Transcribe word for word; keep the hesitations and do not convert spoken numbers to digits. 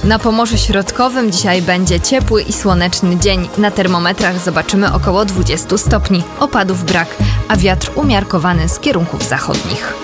Na Pomorzu Środkowym dzisiaj będzie ciepły i słoneczny dzień. Na termometrach zobaczymy około dwudziestu stopni. Opadów brak, a wiatr umiarkowany z kierunków zachodnich.